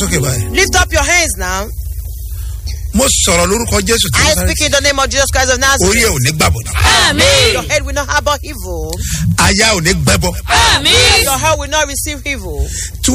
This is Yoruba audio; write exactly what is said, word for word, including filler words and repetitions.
sókè báyìí. Lift up your hands now. Mo sọ̀rọ̀ lórúkọ Jésù tí I mo speak in the name of Jesus Christ of orí Nazareth. ẹ̀ ò ní gbàbọ̀dọ̀. Àmín. Your head will not harbor evil. Aya ò ní gbẹ́bọ̀. Àmín. Your heart will not receive evil.